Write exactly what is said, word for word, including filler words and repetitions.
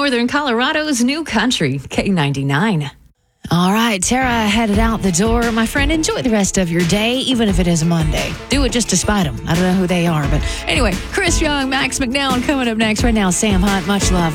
Northern Colorado's new country, K ninety-nine. All right, Tara headed out the door. My friend, enjoy the rest of your day, even if it is a Monday. Do it just to spite them. I don't know who they are, but anyway, Chris Young, Max McNown coming up next. Right now, Sam Hunt, much love.